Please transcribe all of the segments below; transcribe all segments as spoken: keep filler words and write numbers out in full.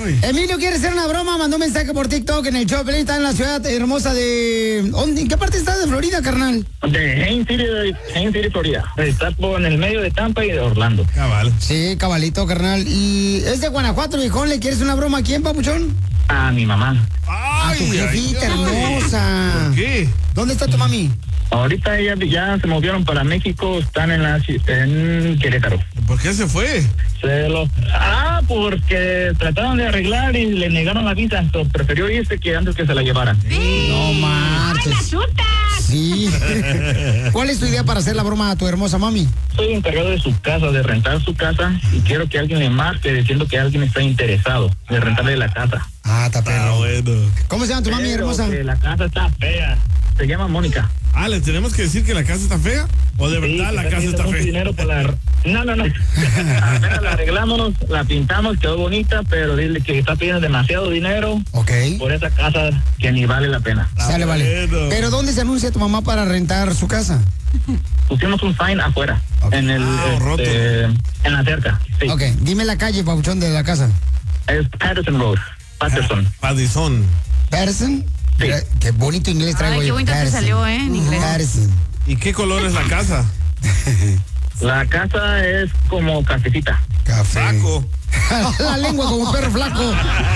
Uy. Emilio quiere hacer una broma, mandó un mensaje por TikTok en el show. Pelín está en la ciudad hermosa de... ¿En qué parte estás de Florida, carnal? De Haines City, de Haines City, Florida. Está por en el medio de Tampa y de Orlando. Cabal. Sí, cabalito, carnal. ¿Y es de Guanajuato, viejón? ¿Le quieres una broma a quién, papuchón? A mi mamá. A tu jefita ay, hermosa. ¿Por qué? ¿Dónde está tu mami? Ahorita ellas ya se movieron para México, están en la ci- en Querétaro. ¿Por qué se fue? Se lo... Ah, porque trataron de arreglar y le negaron la visa, entonces prefirió irse que antes que se la llevaran. No marches. ¡Ay, la chuta! Sí. ¿Cuál es tu idea para hacer la broma a tu hermosa mami? Soy encargado de su casa, de rentar su casa, y quiero que alguien le marque diciendo que alguien está interesado de rentarle la casa. Ah, está Ah, perro. bueno. ¿Cómo se llama tu mami Pero hermosa? que la casa está fea. Se llama Mónica. Ah, ¿le tenemos que decir que la casa está fea? ¿O de Sí, verdad que la casa pidiendo está mucho fea? dinero para la... No, no, no. Apenas la arreglamos, la pintamos, quedó bonita, pero dile que está pidiendo demasiado dinero Ok. por esa casa que ni vale la pena. Ah, Sale, vale. bueno. ¿Pero dónde se anuncia tu mamá para rentar su casa? Pusimos un sign afuera, Ok. en el, Ah, un rótulo. este, en la cerca. Sí. Ok, dime la calle, papuchón, de la casa. Es Patterson Road, Patterson. Padizón. ¿Patterson? Sí. Mira, qué bonito inglés traigo Ay, qué yo. bonito te Patterson. salió, ¿eh? En inglés. Patterson. ¿Y qué color es la casa? La casa es como cafecita. Café. Saco. La lengua como un perro flaco.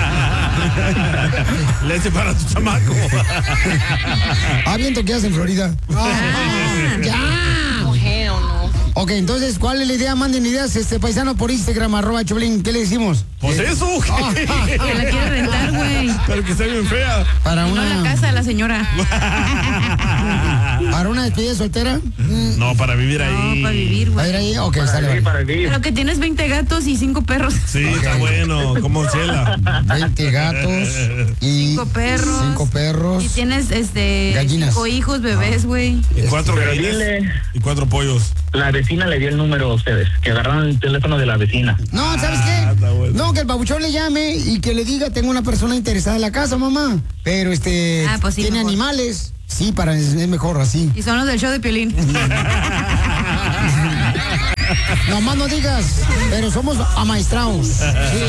Leche para tu chamaco. Ah, viento que hace en Florida. Ah, ya. Oh, hell no. Ok, entonces, ¿cuál es la idea? Manden ideas, este paisano por Instagram, arroba Choplin. ¿Qué le decimos? Pues Eh, eso. Que la quiere rentar, güey. Pero que está bien fea. Para Y no la una, casa de la señora. para una despedida soltera. Mm, No, para vivir ahí. No, para vivir, ¿Va a ir güey. ahí? Ok, Para sale, vivir, vale. para vivir. Pero que tienes veinte gatos y cinco perros. Sí, está bueno. Como Chela. veinte gatos y Cinco perros. cinco perros. Y tienes, este... Gallinas. Cinco hijos, bebés, güey. Y cuatro Pero gallinas. dile- Y cuatro pollos. La vecina le dio el número a ustedes, que agarraron el teléfono de la vecina. No, ¿sabes Ah, qué? está bueno. No, que el babuchón le llame y que le diga, tengo una persona interesada en la casa, mamá. Pero este, Ah, pues sí, tiene mejor. animales. Sí, para es, es mejor así. Y son los del show de Piolín. Nomás no digas, pero somos amaestrados. Sí.